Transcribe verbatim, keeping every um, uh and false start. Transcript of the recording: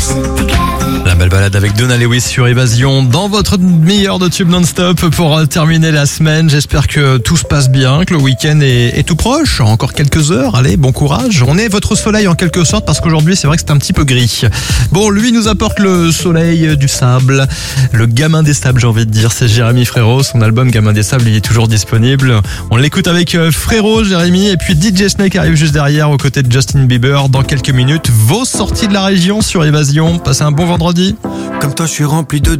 La belle balade avec Donna Lewis sur Évasion dans votre meilleur de tube non-stop pour terminer la semaine. J'espère que tout se passe bien, que le week-end est, est tout proche. Encore quelques heures, allez, bon courage. On est votre soleil en quelque sorte parce qu'aujourd'hui c'est vrai que c'est un petit peu gris. Bon, lui nous apporte le soleil du sable, le gamin des sables j'ai envie de dire. C'est Jérémy Frérot, son album Gamin des sables il est toujours disponible. On l'écoute avec Frérot, Jérémy, et puis D J Snake arrive juste derrière aux côtés de Justin Bieber dans quelques minutes. Vos sorties de la région sur Évasion. Passez un bon vendredi. Comme toi, je suis rempli de